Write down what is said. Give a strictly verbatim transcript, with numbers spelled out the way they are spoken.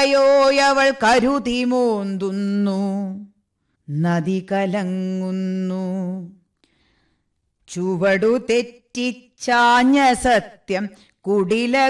എത്രയോയവൾ കരുതി മോന്തുന്നു. നദി കലങ്ങുന്നു. ചുവടു തെറ്റിച്ചാഞ്ഞ സത്യം കുടില